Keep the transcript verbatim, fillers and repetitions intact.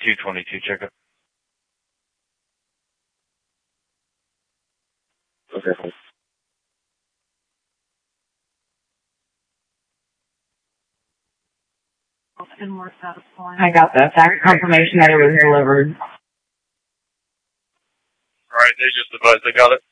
two twenty-two, check it. Okay. I got that. Fax confirmation that it was delivered. Alright, they just advised they got it.